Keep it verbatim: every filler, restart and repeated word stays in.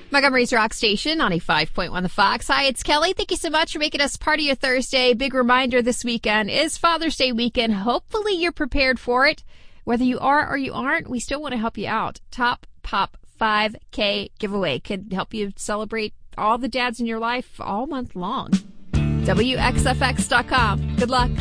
Montgomery's Rock Station, ninety-five point one The Fox. Hi, it's Kelly. Thank you so much for making us part of your Thursday. Big reminder this weekend is Father's Day weekend. Hopefully you're prepared for it. Whether you are or you aren't, we still want to help you out. Top Pop five K giveaway could help you celebrate all the dads in your life all month long. W X F X dot com. Good luck.